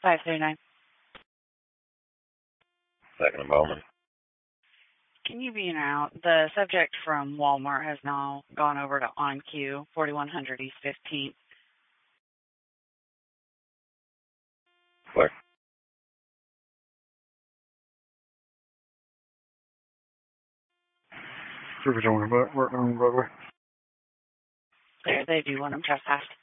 539. Second a moment. Can you be in out? The subject from Walmart has now gone over to OnQ, 4100 East 15th. Clear. Surface on the back, right down the roadway. Clear, they do want them trespassed.